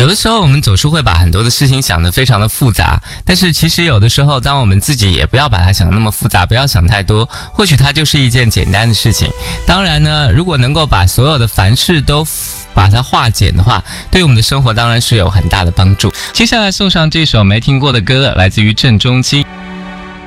有的时候我们总是会把很多的事情想得非常的复杂，但是其实有的时候当我们自己也不要把它想得那么复杂，不要想太多，或许它就是一件简单的事情。当然呢，如果能够把所有的凡事都把它化简的话，对我们的生活当然是有很大的帮助。接下来送上这首没听过的歌，来自于郑中基。